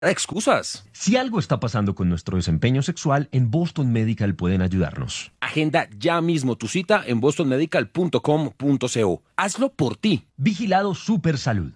excusas. Si algo está pasando con nuestro desempeño sexual, en Boston Medical pueden ayudarnos. Agenda ya mismo tu cita en bostonmedical.com.co. Hazlo por ti. Vigilado Super Salud.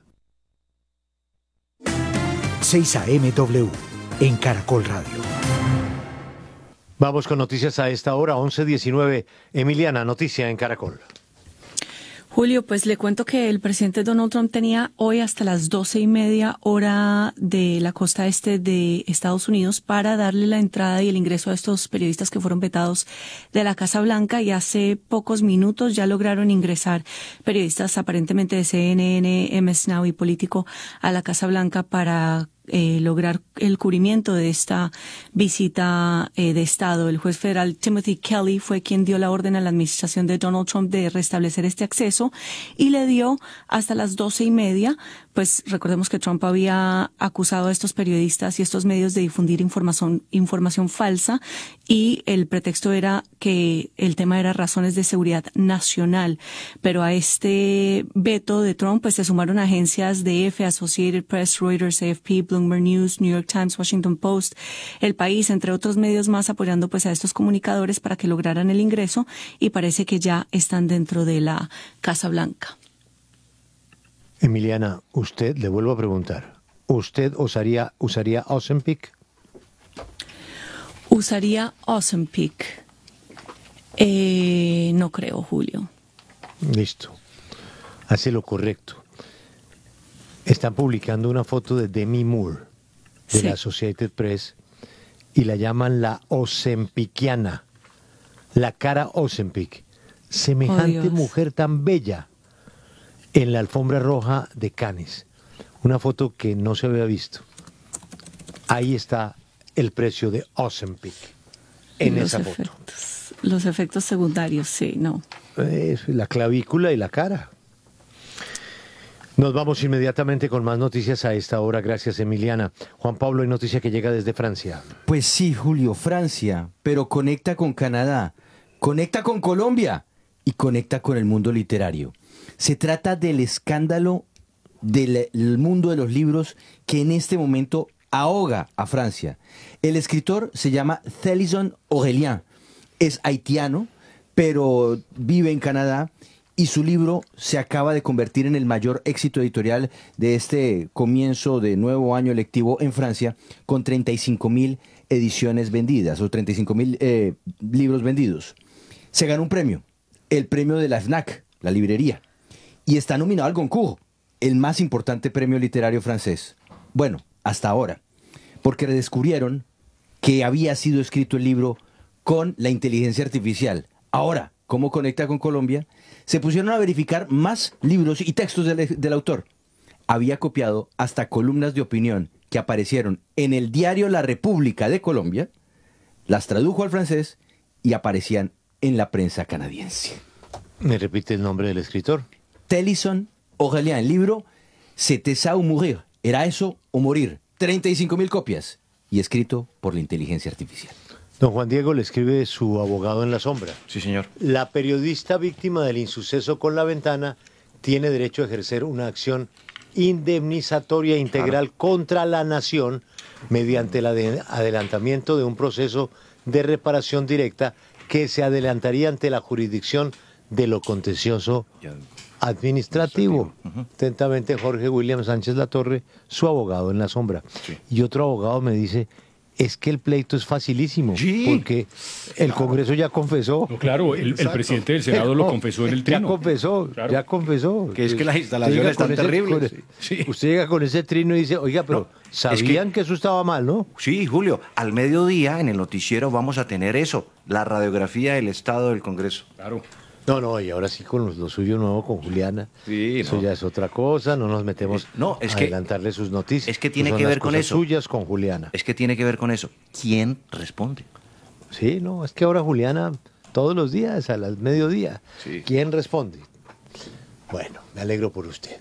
6 AMW en Caracol Radio. Vamos con noticias a esta hora, 11:19. Emiliana, noticia en Caracol. Julio, pues le cuento que el presidente Donald Trump tenía hoy hasta las 12:30 hora de la costa este de Estados Unidos para darle la entrada y el ingreso a estos periodistas que fueron vetados de la Casa Blanca, y hace pocos minutos ya lograron ingresar periodistas aparentemente de CNN, MS Now y Político a la Casa Blanca para lograr el cubrimiento de esta visita de Estado. El juez federal Timothy Kelly fue quien dio la orden a la administración de Donald Trump de restablecer este acceso y le dio hasta las 12:30. Pues recordemos que Trump había acusado a estos periodistas y estos medios de difundir información falsa, y el pretexto era que el tema era razones de seguridad nacional. Pero a este veto de Trump pues se sumaron agencias de EFE, Associated Press, Reuters, AFP, Bloomberg News, New York Times, Washington Post, El País, entre otros medios más, apoyando pues a estos comunicadores para que lograran el ingreso, y parece que ya están dentro de la Casa Blanca. Emiliana, usted, le vuelvo a preguntar, ¿usted usaría Ozempic? ¿Usaría Ozempic? No creo, Julio. Listo. Hace lo correcto. Están publicando una foto de Demi Moore, de la Associated Press, y la llaman la Ozempiciana, la cara Ozempic. Semejante mujer tan bella en la alfombra roja de Cannes. Una foto que no se había visto. Ahí está el precio de Ozempic en esa foto. Los efectos secundarios, sí, no. La clavícula y la cara. Nos vamos inmediatamente con más noticias a esta hora. Gracias, Emiliana. Juan Pablo, hay noticia que llega desde Francia. Pues sí, Julio, Francia, pero conecta con Canadá, conecta con Colombia y conecta con el mundo literario. Se trata del escándalo del mundo de los libros que en este momento ahoga a Francia. El escritor se llama Thélison Aurélien, es haitiano, pero vive en Canadá, y su libro se acaba de convertir en el mayor éxito editorial de este comienzo de nuevo año lectivo en Francia, con 35.000 ediciones vendidas, o 35.000 libros vendidos. Se ganó un premio, el premio de la FNAC, la librería, y está nominado al Goncourt, el más importante premio literario francés. Bueno, hasta ahora, porque descubrieron que había sido escrito el libro con la inteligencia artificial. Ahora, ¿cómo conecta con Colombia? Se pusieron a verificar más libros y textos del autor. Había copiado hasta columnas de opinión que aparecieron en el diario La República de Colombia, las tradujo al francés y aparecían en la prensa canadiense. ¿Me repite el nombre del escritor? Thélison Aurélien. El libro C'était ça ou mourir. Era eso o morir. 35.000 copias. Y escrito por la inteligencia artificial. Don Juan Diego, le escribe su abogado en la sombra. Sí, señor. La periodista víctima del insuceso con La Ventana tiene derecho a ejercer una acción indemnizatoria integral contra la nación mediante el adelantamiento de un proceso de reparación directa que se adelantaría ante la jurisdicción de lo contencioso administrativo. Atentamente, Jorge William Sánchez Latorre, su abogado en la sombra. Sí. Y otro abogado me dice, es que el pleito es facilísimo, porque el Congreso ya confesó. No, claro, el presidente del Senado lo confesó en el trino. Ya confesó. Que es que las instalaciones están terribles. Usted llega con ese trino y dice, oiga, pero sabían que eso estaba mal, ¿no? Sí, Julio, al mediodía en el noticiero vamos a tener eso, la radiografía del estado del Congreso. Claro. No, y ahora sí con lo suyo nuevo con Juliana. Sí, eso ya es otra cosa, no nos metemos a adelantarle sus noticias. Es que tiene que ver con eso. Suyas con Juliana. Es que tiene que ver con eso. ¿Quién responde? Sí, no, es que ahora Juliana todos los días a las mediodía. Sí. ¿Quién responde? Bueno, me alegro por usted.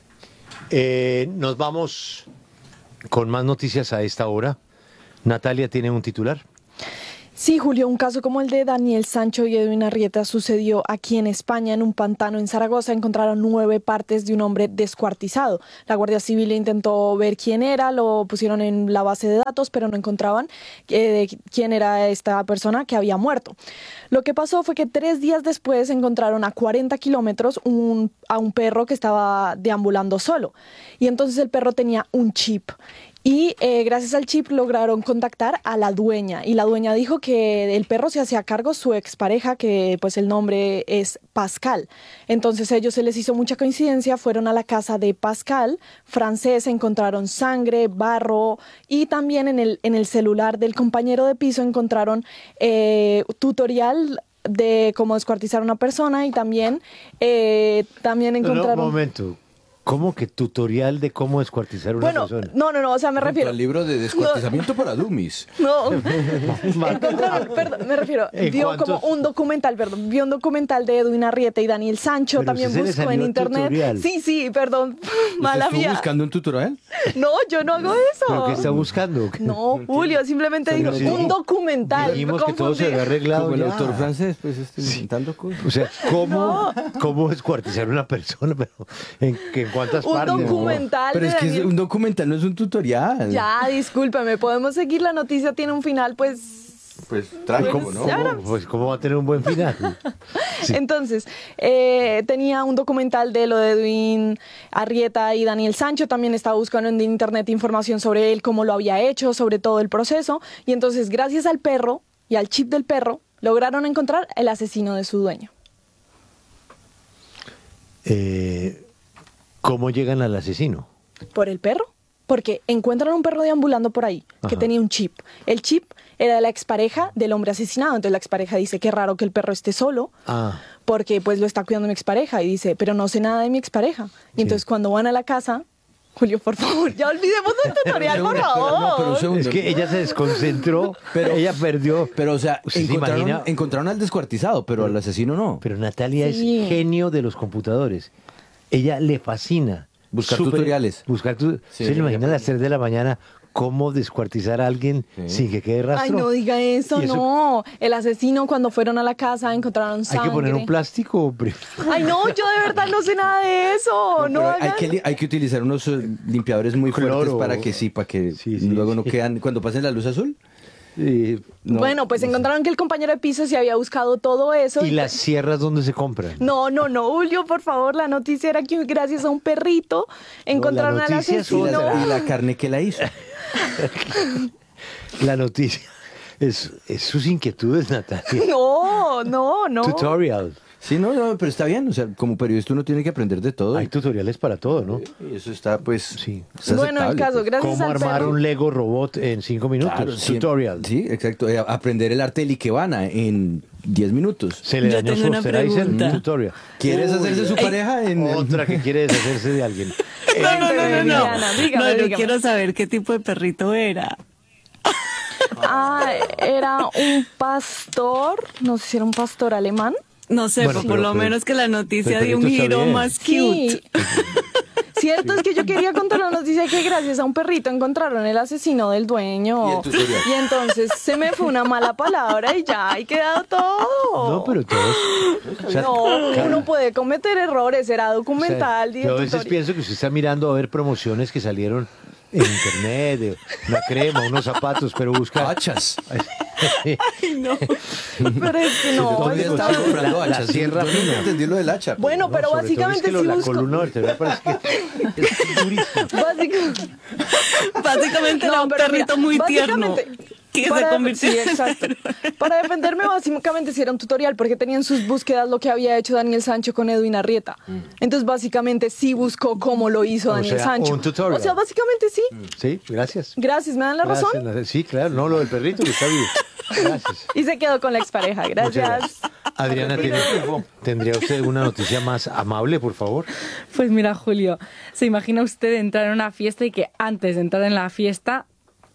Nos vamos con más noticias a esta hora. Natalia tiene un titular. Sí, Julio, un caso como el de Daniel Sancho y Edwin Arrieta sucedió aquí en España. En un pantano en Zaragoza encontraron 9 partes de un hombre descuartizado. La Guardia Civil intentó ver quién era, lo pusieron en la base de datos, pero no encontraban quién era esta persona que había muerto. Lo que pasó fue que 3 días después encontraron a 40 kilómetros a un perro que estaba deambulando solo. Y entonces el perro tenía un chip. Y gracias al chip lograron contactar a la dueña. Y la dueña dijo que el perro se hacía cargo su expareja, que pues el nombre es Pascal. Entonces a ellos se les hizo mucha coincidencia, fueron a la casa de Pascal, francés, encontraron sangre, barro y también en el celular del compañero de piso encontraron tutorial de cómo descuartizar a una persona y también encontraron... Un momento. ¿Cómo que tutorial de cómo descuartizar una persona? No, o sea, me refiero... Al libro de descuartizamiento para dummies. No, me refiero, vio como un documental, vio un documental de Edwin Arrieta y Daniel Sancho, pero también buscó en internet. Tutorial. Sí, perdón, mala mía. ¿Estás buscando un tutorial? No, yo no hago eso. ¿Pero qué está buscando? No, Julio, simplemente digo un documental. Dijimos que todo se había arreglado. Como el ya. autor francés, pues inventando cosas. O sea, ¿cómo descuartizar una persona? Pero ¿en cuántas partes? Un documental. Pero es que Daniel... un documental no es un tutorial. Ya, discúlpeme, podemos seguir. La noticia tiene un final, pues trágico, ¿no? ¿Cómo va a tener un buen final? Sí. Entonces, tenía un documental de lo de Edwin Arrieta y Daniel Sancho. También estaba buscando en internet información sobre él, cómo lo había hecho, sobre todo el proceso. Y entonces, gracias al perro y al chip del perro, lograron encontrar el asesino de su dueño. ¿Cómo llegan al asesino? ¿Por el perro? Porque encuentran un perro deambulando por ahí que tenía un chip. El chip era de la expareja del hombre asesinado. Entonces la expareja dice, qué raro que el perro esté solo, porque pues lo está cuidando mi expareja. Y dice, pero no sé nada de mi expareja. Y entonces cuando van a la casa, Julio, por favor, ya olvidemos el tutorial, por favor. Es que ella se desconcentró, pero ella perdió. Pero, o sea, encontraron al descuartizado, pero al asesino no. Pero Natalia es genio de los computadores. Ella le fascina buscar tutoriales. ¿Se le imagina a las 3 de la mañana cómo descuartizar a alguien sin que quede rastro? Ay, no diga eso, no. El asesino, cuando fueron a la casa, encontraron sangre. ¿Hay que poner un plástico? Ay, no, yo de verdad no sé nada de eso. No hay que utilizar unos limpiadores muy fuertes para que luego no quedan cuando pasen la luz azul. Bueno, pues encontraron que el compañero de piso se había buscado todo eso. ¿Y las sierras dónde se compran? No, Julio, por favor, la noticia era que gracias a un perrito encontraron al asesino. Y la carne que la hizo. La noticia es sus inquietudes, Natalia. No. Tutorial. Sí, no, pero está bien. O sea, como periodista uno tiene que aprender de todo. Hay tutoriales para todo, ¿no? Y eso está, pues... Sí. Bueno, el caso, gracias ¿Cómo al armar perro? un Lego robot en 5 minutos? Claro, Tutorial. Sí, exacto. Aprender el arte del Ikebana en 10 minutos. Se le dañó su Osterizer. Tutorial. ¿Quieres hacerse su pareja? Otra que quiere deshacerse de alguien. No, yo quiero saber qué tipo de perrito era. Era un pastor, no sé si era un pastor alemán. No sé, pero por lo menos que la noticia dio un giro más cute. Sí. Cierto, es que yo quería contar la noticia que gracias a un perrito encontraron el asesino del dueño. Y entonces se me fue una mala palabra y ya, y quedado todo. No, pero todos. O sea, uno puede cometer errores, era documental. O sea, yo a veces pienso que usted está mirando a ver promociones que salieron en internet, de una crema, unos zapatos, pero busca hachas. Ay, no. Pero es que no. ¿Dónde estaba comprando hachas? La sierra no entendí lo del hacha. Bueno, pero básicamente es que la columna vertebral parece que es durísimo. Básicamente era un perrito muy tierno. Que se convirtió. Sí, exacto. Para defenderme, básicamente sí era un tutorial, porque tenían sus búsquedas lo que había hecho Daniel Sancho con Edwin Arrieta. Entonces, básicamente sí buscó cómo lo hizo Daniel Sancho. Un tutorial. O sea, básicamente sí. Sí, gracias. Gracias, ¿me dan la razón? Sí, claro, no lo del perrito que está vivo. Gracias. Y se quedó con la expareja, gracias. Adriana, ¿tendría usted una noticia más amable, por favor? Pues mira, Julio, ¿se imagina usted entrar en una fiesta y que antes de entrar en la fiesta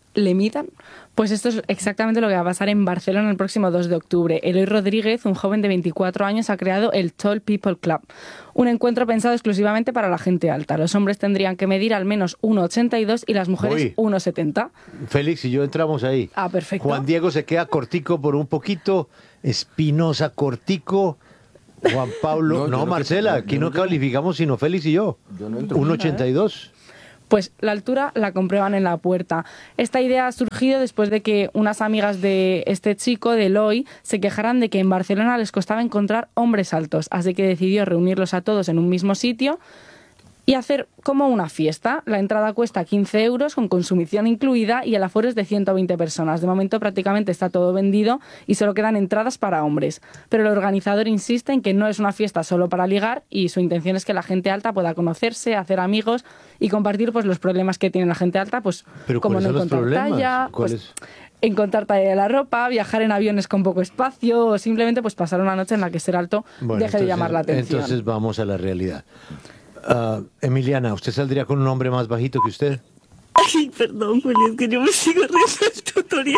le midan. Pues esto es exactamente lo que va a pasar en Barcelona el próximo 2 de octubre. Eloy Rodríguez, un joven de 24 años, ha creado el Tall People Club, un encuentro pensado exclusivamente para la gente alta. Los hombres tendrían que medir al menos 1,82 y las mujeres 1,70. Félix y yo entramos ahí. Ah, perfecto. Juan Diego se queda cortico por un poquito, Espinosa cortico, Juan Pablo... No, Marcela, aquí no calificamos sino Félix y yo. 1,82. Pues la altura la comprueban en la puerta. Esta idea ha surgido después de que unas amigas de este chico, de Eloy, se quejaran de que en Barcelona les costaba encontrar hombres altos, así que decidió reunirlos a todos en un mismo sitio y hacer como una fiesta. La entrada cuesta 15 euros con consumición incluida y el aforo es de 120 personas. De momento prácticamente está todo vendido y solo quedan entradas para hombres. Pero el organizador insiste en que no es una fiesta solo para ligar y su intención es que la gente alta pueda conocerse, hacer amigos y compartir pues los problemas que tiene la gente alta, pues como no encontrar talla, pues encontrar talla de la ropa, viajar en aviones con poco espacio o simplemente pues pasar una noche en la que ser alto deje de llamar la atención. Entonces vamos a la realidad. Emiliana, ¿usted saldría con un hombre más bajito que usted? Ay, perdón, Julio, es que yo me sigo riendo el tutorial.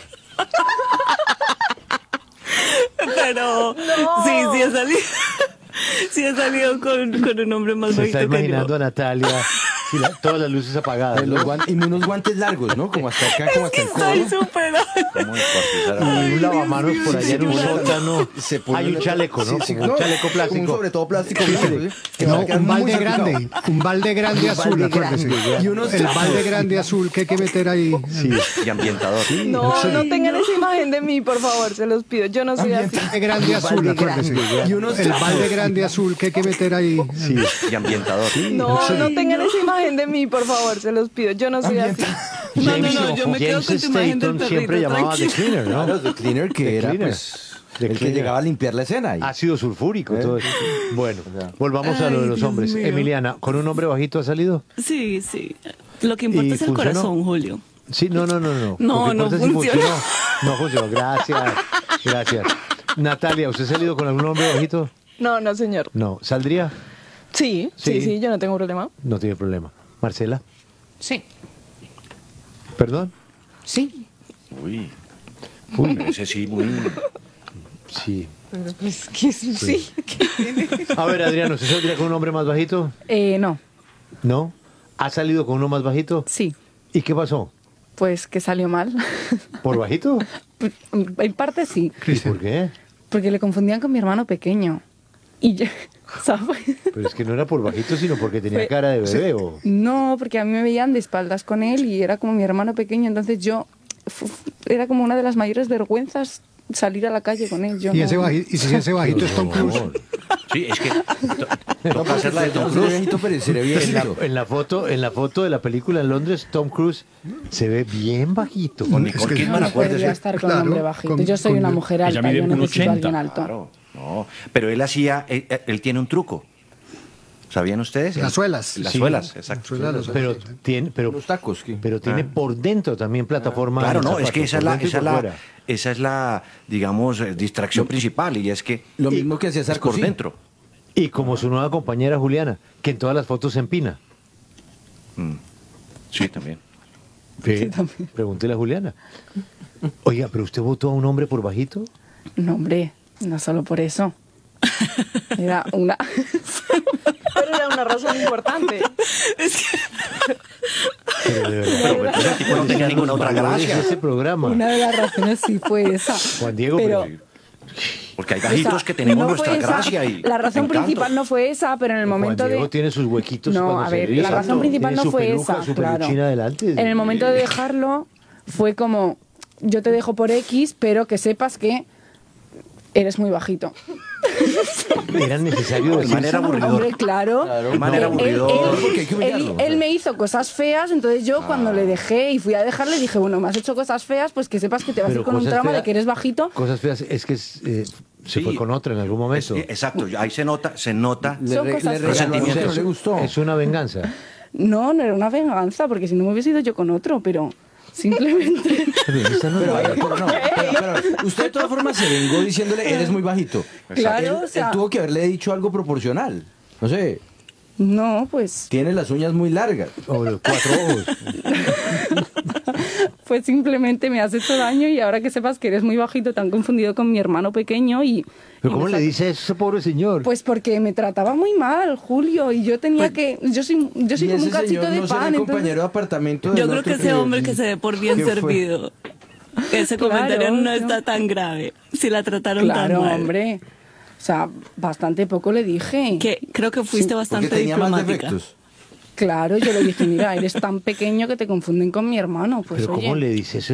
Pero sí he salido. Sí he salido con un hombre más bajito que yo. Se está imaginando a Natalia, todas las luces apagadas. Y unos guantes largos, ¿no? Como hasta acá, como hasta el codo. Estoy súper. Y un lavamanos por allá en un sótano. Hay un chaleco, ¿no? Sí, como un chaleco plástico. Un sobre todo plástico. Un balde grande. Un balde grande azul, acuérdese. El balde grande azul que hay que meter ahí. Sí. Y ambientador. No tengan esa imagen de mí, por favor, se los pido. Yo no soy así. Balde grande azul, acuérdese. El balde grande azul que hay que meter ahí. Sí. Y ambientador. No tengan esa imagen de mí, por favor, se los pido. Yo no soy así. No, yo me quedo con tu imagen del perrito. Siempre llamaba The Cleaner, ¿no? Claro, The Cleaner, que era pues el que llegaba a limpiar la escena. Ácido sulfúrico, todo eso. Bueno, volvamos a lo de los hombres. Dios mío. Emiliana, ¿con un hombre bajito ha salido? Sí. Lo que importa es el corazón, Julio. Sí, no. No funcionó. No funcionó, gracias. Natalia, ¿usted ha salido con algún hombre bajito? No, señor. No, ¿saldría? Sí, yo no tengo problema. No tiene problema. ¿Marcela? Sí. ¿Perdón? Sí. Uy, ese sí, muy... Sí. Pero pues que sí. A ver, Adriano, ¿usted saldría con un hombre más bajito? No. ¿No? ¿Ha salido con uno más bajito? Sí. ¿Y qué pasó? Pues que salió mal. ¿Por bajito? En parte sí. ¿Y por qué? Porque le confundían con mi hermano pequeño. Y yo, ¿sabes? Pero es que no era por bajito, sino porque tenía cara de bebé, ¿o? No, porque a mí me veían de espaldas con él y era como mi hermano pequeño, entonces yo... Era como una de las mayores vergüenzas salir a la calle con él. Y si ese bajito es Tom Cruise. Sí, es que toca hacer la de Tom Cruise. En la foto de la película en Londres, Tom Cruise se ve bien bajito. Con Nicole Kidman, no podría estar con un hombre bajito. Yo soy una mujer alta, yo necesito a alguien alto. Claro, no. Pero él tiene un truco. ¿Sabían ustedes? Las suelas. Las suelas, exacto. Pero tiene, los tacos, ¿qué? Pero tiene por dentro también plataforma. Claro, no, zapatos, es que esa es la, digamos, distracción principal, y es que lo mismo que hacía es Sarkozy. por dentro. Y como su nueva compañera Juliana, que en todas las fotos se empina. Sí, también. Sí, también. Pregúntele a Juliana. Oiga, ¿pero usted votó a un hombre por bajito? No, hombre, no solo por eso. Era una... Pero era una razón importante. Pero de verdad. Ese tipo no tenía ninguna otra gracia. Ese programa. Una de las razones sí fue esa. Juan Diego, pero... Porque hay bajitos que tenemos no nuestra esa, gracia y la razón encanto. principal no fue esa, pero en el momento Juan Diego de... tiene sus huequitos. No, a ver, la razón principal no fue esa, claro. Adelante. En el momento de dejarlo fue como, yo te dejo por X, pero que sepas que eres muy bajito. Era necesario de manera aburridor. Hombre, claro. De manera aburridor. Él me hizo cosas feas, entonces yo cuando le dejé y fui a dejarle dije, bueno, me has hecho cosas feas, pues que sepas que te vas a ir con un trauma de que eres bajito. Cosas feas, es que se fue con otra en algún momento. Exacto, ahí se nota. Son cosas feas. ¿No le gustó? Es una venganza. No era una venganza, porque si no me hubiese ido yo con otro, pero... Simplemente. Pero usted de todas formas se vengó diciéndole, eres muy bajito. Claro, él tuvo que haberle dicho algo proporcional. No sé. No, pues... Tiene las uñas muy largas. O 4 ojos. Fue simplemente me has hecho daño y ahora que sepas que eres muy bajito te han confundido con mi hermano pequeño y... ¿Pero cómo le dice eso a ese pobre señor? Pues porque me trataba muy mal, Julio, y yo tenía que... Yo soy como un cachito de pan. No compañero de apartamento. Yo creo que ese hombre que se dé por bien servido. Ese comentario no está tan grave. Si la trataron tan mal. Claro, hombre. O sea, bastante poco le dije. Que creo que fuiste bastante tenía diplomática. más defectos. Claro, yo le dije, mira, eres tan pequeño que te confunden con mi hermano. Pues, ¿Pero oye, cómo le dice eso